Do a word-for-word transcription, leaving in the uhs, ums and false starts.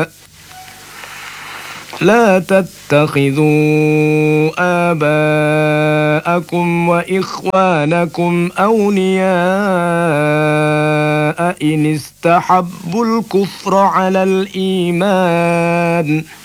لا تتخذوا آباءكم وإخوانكم أولياء إن استحبوا الكفر على الإيمان